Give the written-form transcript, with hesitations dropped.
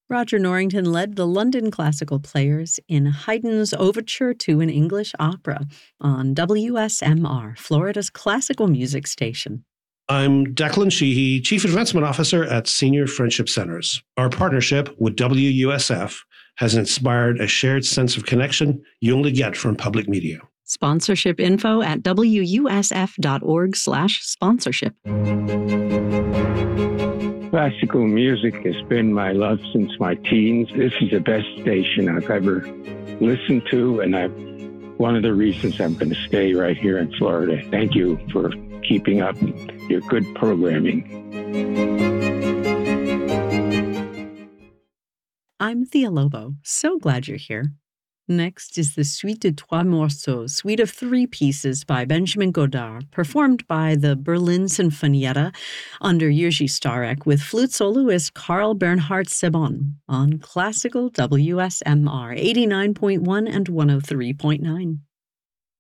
Roger Norrington led the London Classical Players in Haydn's Overture to an English Opera on WSMR, Florida's classical music station. I'm Declan Sheehy, Chief Advancement Officer at Senior Friendship Centers. Our partnership with WUSF has inspired a shared sense of connection you only get from public media. Sponsorship info at wusf.org/sponsorship. Classical music has been my love since my teens. This is the best station I've ever listened to, and one of the reasons I'm going to stay right here in Florida. Thank you for keeping up your good programming. I'm Thea Lobo. So glad you're here. Next is the Suite de Trois Morceaux, Suite of Three Pieces by Benjamin Godard, performed by the Berlin Sinfonietta under Jiří Starek with flute soloist Karl Bernhard Sebon on Classical WSMR 89.1 and 103.9.